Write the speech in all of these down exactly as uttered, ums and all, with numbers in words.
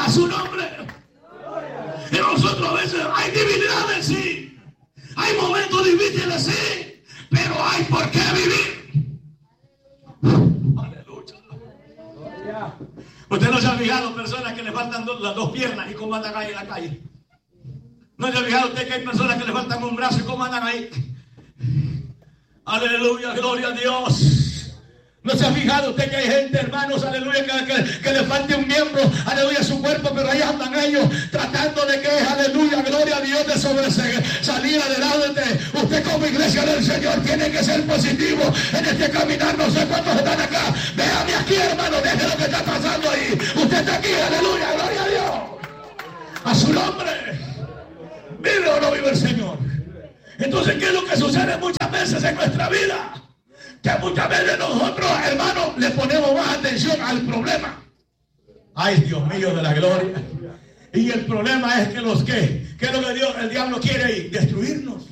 A su nombre. Y nosotros a veces hay debilidades, sí. Hay momentos difíciles, sí. Pero hay por qué vivir. Aleluya. Usted no se ha fijado personas que le faltan dos, las dos piernas y cómo andan ahí en la calle. No se ha fijado usted que hay personas que le faltan un brazo y cómo andan ahí. Aleluya, gloria a Dios. ¿No se ha fijado usted que hay gente, hermanos, aleluya, que, que, que le falte un miembro, aleluya, a su cuerpo, pero ahí andan ellos tratando de que, aleluya, gloria a Dios, de sobresalir, salir adelante? Usted como iglesia del Señor tiene que ser positivo en este caminar. No sé cuántos están acá. Véame aquí, hermano, deje lo que está pasando ahí. Usted está aquí, aleluya, gloria a Dios. A su nombre. ¿Vive o no vive el Señor? Entonces, ¿qué es lo que sucede muchas veces en nuestra vida? Que muchas veces nosotros, hermanos, le ponemos más atención al problema. Ay, Dios mío de la gloria. Y el problema es que los que, ¿qué es lo que Dios, el diablo quiere ahí? Destruirnos.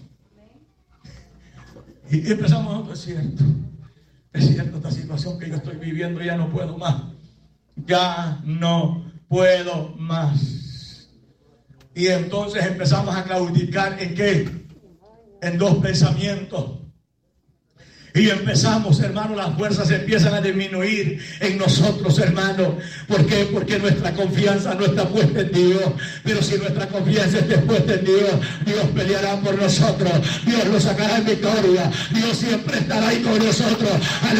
Y empezamos nosotros, es cierto, es cierto, esta situación que yo estoy viviendo, ya no puedo más. Ya no puedo más. Y entonces empezamos a claudicar en qué? En dos pensamientos. Y empezamos, hermano, las fuerzas empiezan a disminuir en nosotros, hermano. ¿Por qué? Porque nuestra confianza no está puesta en Dios. Pero si nuestra confianza está puesta en Dios, Dios peleará por nosotros. Dios lo sacará en victoria. Dios siempre estará ahí con nosotros.